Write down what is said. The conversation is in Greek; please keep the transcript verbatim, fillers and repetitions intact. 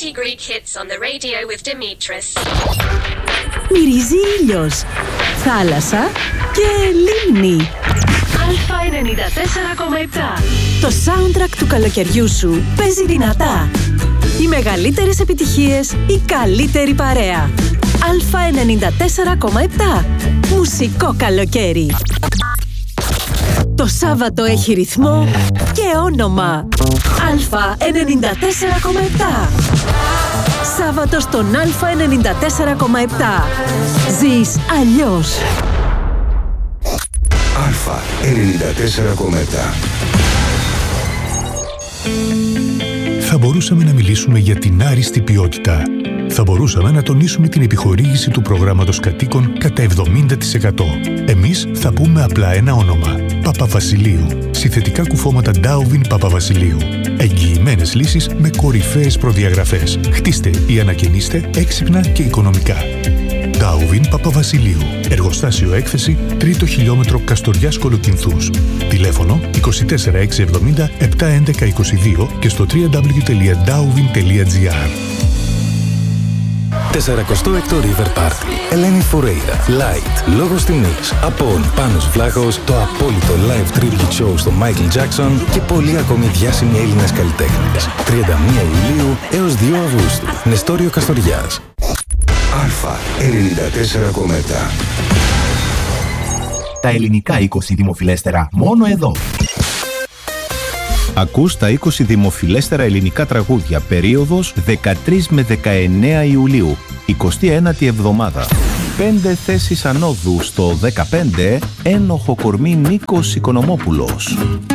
twenty Greek hits on the radio with Dimitris. Μυρίζει ήλιος, θάλασσα και λίμνη. Α ενενήντα τέσσερα κόμμα επτά. Το soundtrack του καλοκαιριού σου παίζει δυνατά. Οι μεγαλύτερες επιτυχίες, η καλύτερη παρέα. Α ενενήντα τέσσερα κόμμα επτά. Μουσικό καλοκαίρι. Το Σάββατο έχει ρυθμό και όνομα. Α ενενήντα τέσσερα κόμμα επτά. Σάββατο στον Α ενενήντα τέσσερα κόμμα επτά. Ζεις αλλιώς. Α ενενήντα τέσσερα κόμμα επτά. Θα μπορούσαμε να μιλήσουμε για την άριστη ποιότητα. Θα μπορούσαμε να τονίσουμε την επιχορήγηση του προγράμματος κατοίκων κατά εβδομήντα τοις εκατό. Εμείς θα πούμε απλά ένα όνομα. Παπαβασιλείου. Συνθετικά κουφώματα Ντάουβιν Παπαβασιλείου. Εγγυημένες λύσεις με κορυφαίες προδιαγραφές. Χτίστε ή ανακαινίστε έξυπνα και οικονομικά. Ντάουβιν Παπαβασιλείου. Εργοστάσιο έκθεση, τρίτο χιλιόμετρο Καστοριάς Κολοκυνθούς. Τηλέφωνο είκοσι τέσσερα εξακόσια εβδομήντα επτακόσια έντεκα είκοσι δύο και στο double-u double-u double-u τελεία ντάουβιν τελεία τζι άρ. σαρανταεκτό River Party. Ελένη Φουρέιρα. Light. Λόγος τιμής. Απόν. Πάνος Βλάχος. Το απόλυτο live tribute show στο Michael Jackson και πολλοί ακόμη διάσημοι Έλληνες καλλιτέχνες. τριάντα μία Ιουλίου έως δύο Αυγούστου. Νεστόριο Καστοριάς. Α ενενήντα τέσσερα κόμμα επτά. Τα ελληνικά είκοσι δημοφιλέστερα μόνο εδώ. Ακούς τα είκοσι δημοφιλέστερα ελληνικά τραγούδια, περίοδος δεκατρείς με δεκαεννέα Ιουλίου, εικοστή ένατη εβδομάδα. Πέντε θέσεις ανόδου στο δεκαπέντε, ένοχο κορμί Νίκος Οικονομόπουλος.